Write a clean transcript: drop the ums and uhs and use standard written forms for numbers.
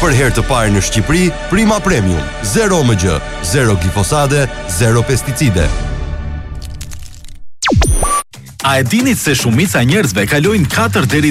Për herë të parë në Shqipëri, Prima Premium, 0 OMG, 0 glifosate, 0 pesticide. A e dinit se shumica njerëzve kalojnë 4 deri